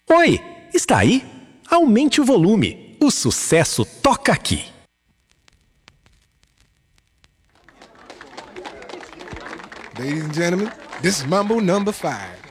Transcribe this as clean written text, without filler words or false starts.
Oi, está aí? Aumente o volume. O sucesso toca aqui. Ladies and gentlemen, this is Mambo number 5.